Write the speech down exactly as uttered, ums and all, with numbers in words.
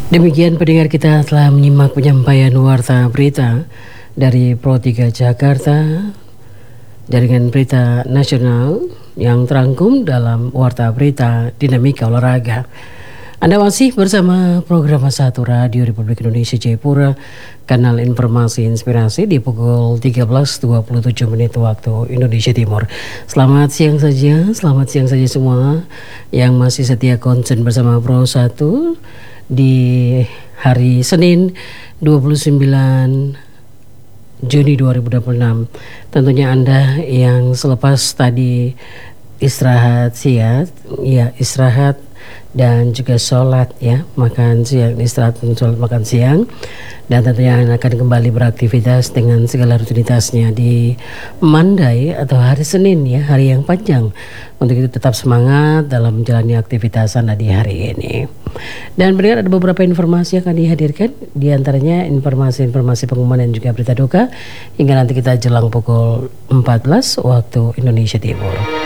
Demikian pendengar, kita telah menyimak penyampaian warta berita dari Pro tiga Jakarta, jaringan berita nasional yang terangkum dalam warta berita Dinamika Olahraga. Anda masih bersama program satu Radio Republik Indonesia Jayapura, kanal informasi inspirasi di pukul tiga belas dua puluh tujuh menit waktu Indonesia Timur. Selamat siang saja, selamat siang saja semua yang masih setia konsen bersama Pro satu di hari Senin dua puluh sembilan Juni dua ribu dua puluh enam. Tentunya Anda yang selepas tadi istirahat siang, ya istirahat dan juga sholat ya, makan siang, istirahat dan sholat makan siang, dan tentunya akan kembali beraktivitas dengan segala rutinitasnya di Mandai atau hari Senin ya, hari yang panjang. Untuk itu tetap semangat dalam menjalani aktivitas Anda di hari ini. Dan benar ada beberapa informasi yang akan dihadirkan, di antaranya informasi-informasi pengumuman dan juga berita duka hingga nanti kita jelang pukul empat belas waktu Indonesia Timur.